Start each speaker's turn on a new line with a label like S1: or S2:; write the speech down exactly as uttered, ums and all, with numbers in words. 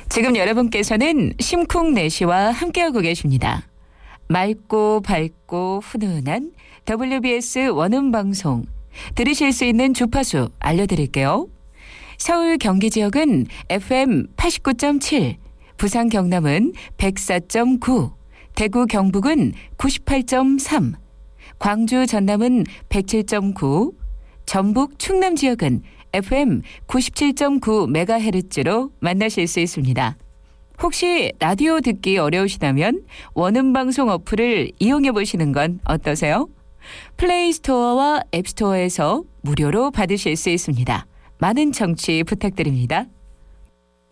S1: 지금 여러분께서는 심쿵내시와 함께하고 계십니다. 맑고 밝고 훈훈한 더블유비에스 원음방송 들으실 수 있는 주파수 알려드릴게요. 서울 경기 지역은 에프엠 팔십구 점 칠, 부산 경남은 백사 점 구, 대구 경북은 구십팔 점 삼, 광주 전남은 백칠 점 구, 전북 충남 지역은 에프엠 구십칠 점 구 메가헤르츠로 만나실 수 있습니다. 혹시 라디오 듣기 어려우시다면 원음방송 어플을 이용해 보시는 건 어떠세요? 플레이스토어와 앱스토어에서 무료로 받으실 수 있습니다. 많은 청취 부탁드립니다.